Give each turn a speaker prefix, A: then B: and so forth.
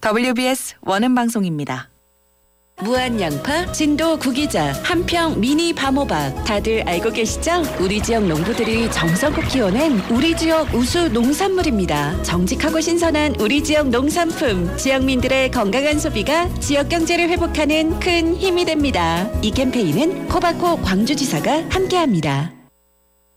A: WBS 원음방송입니다.
B: 무한 양파, 진도 구기자, 한평 미니 밤호박 다들 알고 계시죠? 우리 지역 농부들이 정성껏 키워낸 우리 지역 우수 농산물입니다. 정직하고 신선한 우리 지역 농산품, 지역민들의 건강한 소비가 지역 경제를 회복하는 큰 힘이 됩니다. 이 캠페인은 코바코 광주지사가 함께합니다.